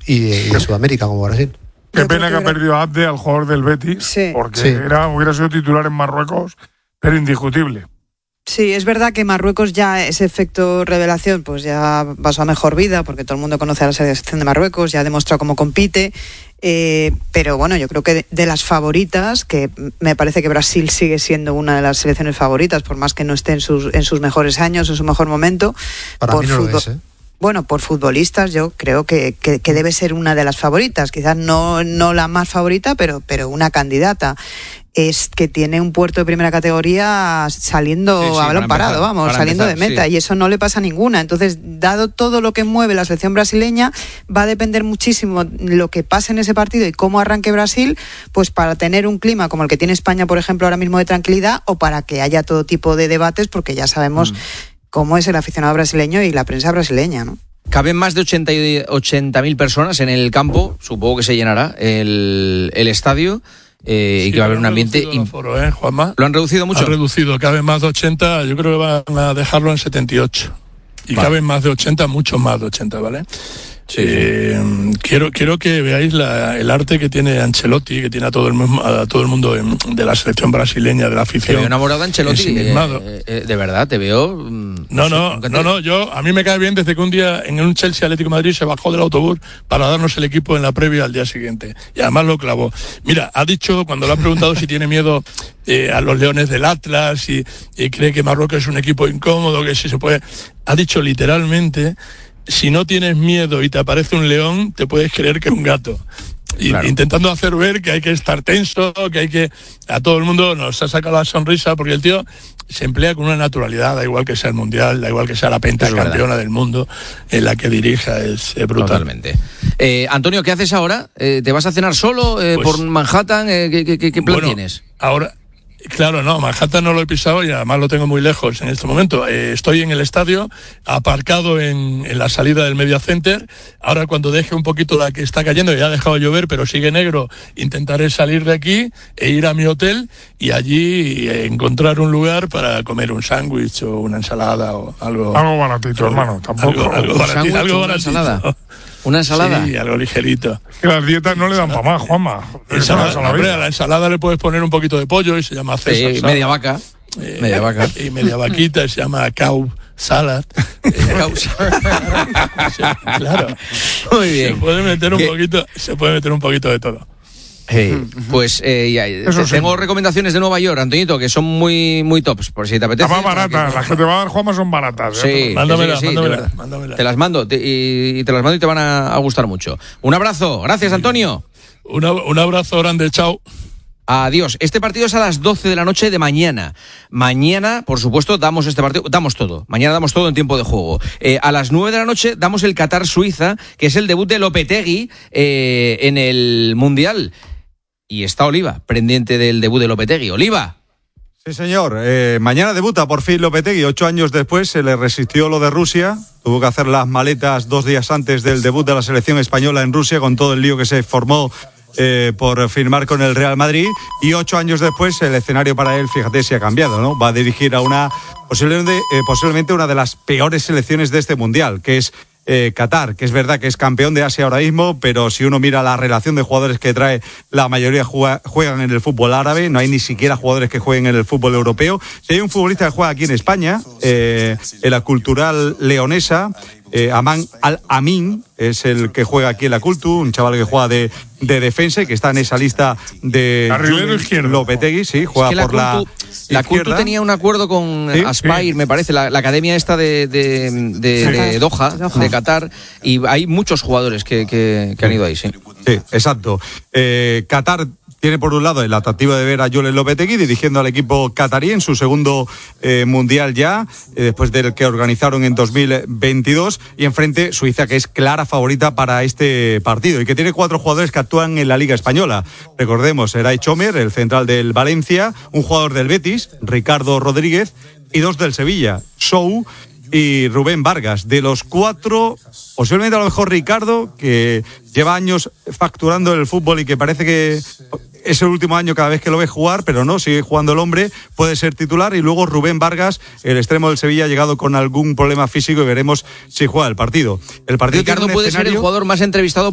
y de Sudamérica como Brasil. Qué pena que ha perdido Abde, al jugador del Betis, sí, porque hubiera sido titular en Marruecos, pero indiscutible. Sí, es verdad que Marruecos ya, ese efecto revelación, pues ya pasó a mejor vida, porque todo el mundo conoce a la selección de Marruecos, ya ha demostrado cómo compite, pero bueno, yo creo que de las favoritas, que me parece que Brasil sigue siendo una de las selecciones favoritas, por más que no esté en sus mejores años, en su mejor momento. Para mí no lo es, Bueno, por futbolistas yo creo que debe ser una de las favoritas, quizás no la más favorita, pero una candidata. Es que tiene un puerto de primera categoría saliendo a balón parado, saliendo de meta, y eso no le pasa a ninguna. Entonces, dado todo lo que mueve la selección brasileña, va a depender muchísimo lo que pase en ese partido y cómo arranque Brasil, pues para tener un clima como el que tiene España, por ejemplo, ahora mismo de tranquilidad, o para que haya todo tipo de debates, porque ya sabemos cómo es el aficionado brasileño y la prensa brasileña, ¿no? Caben más de 80.000 personas en el campo, supongo que se llenará el estadio. Y que va a haber un ambiente. Juanma. ¿Lo han reducido mucho? Han reducido, caben más de 80, yo creo que van a dejarlo en 78. Y caben más de 80, mucho más de 80, ¿vale? Sí. Quiero que veáis el arte que tiene Ancelotti, que tiene a todo el mundo de la selección brasileña, de la afición. Te veo enamorado de Ancelotti, de verdad, te veo. A mí me cae bien desde que un día en un Chelsea Atlético de Madrid se bajó del autobús para darnos el equipo en la previa al día siguiente. Y además lo clavó. Mira, ha dicho, cuando le han preguntado si tiene miedo a los Leones del Atlas y cree que Marruecos es un equipo incómodo, que si se puede, ha dicho literalmente: si no tienes miedo y te aparece un león, te puedes creer que es un gato. Claro. Intentando hacer ver que hay que estar tenso, que hay que... A todo el mundo nos ha sacado la sonrisa, porque el tío se emplea con una naturalidad, da igual que sea el Mundial, da igual que sea la pentacampeona del mundo en la que dirija, es brutal. Totalmente. Antonio, ¿qué haces ahora? ¿Te vas a cenar solo por Manhattan? ¿Qué plan tienes? Ahora... Claro, no, Manhattan no lo he pisado y además lo tengo muy lejos en este momento. Estoy en el estadio, aparcado en la salida del Media Center. Ahora, cuando deje un poquito la que está cayendo, ya ha dejado de llover, pero sigue negro, intentaré salir de aquí e ir a mi hotel y allí encontrar un lugar para comer un sándwich o una ensalada o algo. Algo baratito, hermano, tampoco. Algo baratito. ¿Una ensalada? ¿Una ensalada? Sí, algo ligerito. Que las dietas no le dan para más, a la ensalada le puedes poner un poquito de pollo y se llama César. Media vaca. Media vaca. Y media vaquita, se llama cow salad. Claro. Muy bien. Se puede meter un poquito de todo. Pues tengo recomendaciones de Nueva York, Antoñito, que son muy tops, por si te apetece. Las más baratas, las que te va a dar Juanma son baratas. Sí, mándamela. Te las mando y te van a gustar mucho. Un abrazo, gracias, Antonio. Un abrazo grande, chao. Adiós. Este partido es a las 12 de la noche de mañana. Mañana, por supuesto, damos este partido, damos todo. Mañana damos todo en tiempo de juego. A las 9 de la noche damos el Qatar-Suiza, que es el debut de Lopetegui en el Mundial. Y está Oliva, pendiente del debut de Lopetegui. Oliva. Sí, señor. Mañana debuta por fin Lopetegui. 8 años después se le resistió lo de Rusia. Tuvo que hacer las maletas 2 días antes del debut de la selección española en Rusia, con todo el lío que se formó por firmar con el Real Madrid. Y 8 años después el escenario para él, fíjate, se ha cambiado, ¿no? Va a dirigir a posiblemente una de las peores selecciones de este Mundial, que es Qatar, que es verdad que es campeón de Asia ahora mismo, pero si uno mira la relación de jugadores que trae, la mayoría juegan en el fútbol árabe, no hay ni siquiera jugadores que jueguen en el fútbol europeo. Si hay un futbolista que juega aquí en España, en la Cultural leonesa, Aman Al-Amin es el que juega aquí en la Cultu, un chaval que juega de defensa y que está en esa lista de Lopetegui, sí, juega por la Cultu tenía un acuerdo con Aspire, me parece, la academia esta de Doha, de Qatar, y hay muchos jugadores que han ido ahí, sí. Sí, exacto. Qatar tiene por un lado el atractivo de ver a Julen Lopetegui dirigiendo al equipo qatarí en su segundo mundial ya, después del que organizaron en 2022, y enfrente Suiza, que es clara favorita para este partido y que tiene 4 jugadores que actúan en la Liga Española. Recordemos, Eray Chomer, el central del Valencia, un jugador del Betis, Ricardo Rodríguez, y 2 del Sevilla, Sou y Rubén Vargas. De los 4, posiblemente a lo mejor Ricardo, que lleva años facturando el fútbol y que parece que es el último año cada vez que lo ves jugar, pero no, sigue jugando el hombre, puede ser titular. Y luego Rubén Vargas, el extremo del Sevilla, ha llegado con algún problema físico y veremos si juega el partido. Ricardo puede ser el jugador más entrevistado